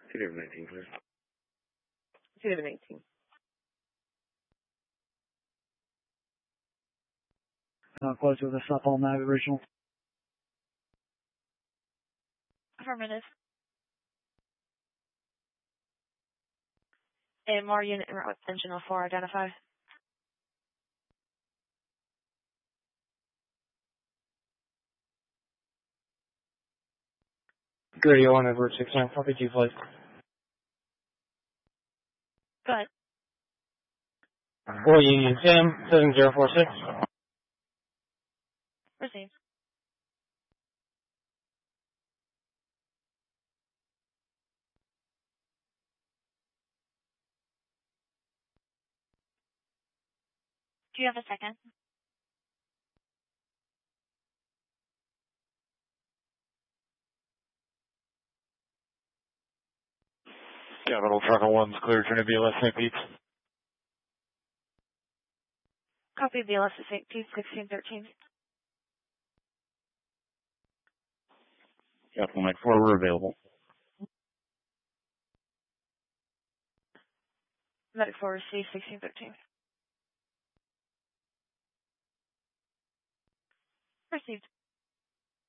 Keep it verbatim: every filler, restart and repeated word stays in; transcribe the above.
Cedar of nineteen, clear. Cedar of nineteen. Uh, close with us up on that original. Affirmative. A M R unit route engine oh four, identify. Grady one, Edward six nine, copy two flight. Go ahead. Royal Union Sam, seven zero four six. Received. Do you have a second? Capital Trucker one's clear, Trinity B L S Saint Pete. Copy B L S Saint Pete, sixteen thirteen. Capital Mike four, we're available. Medic four received, sixteen thirteen. Received.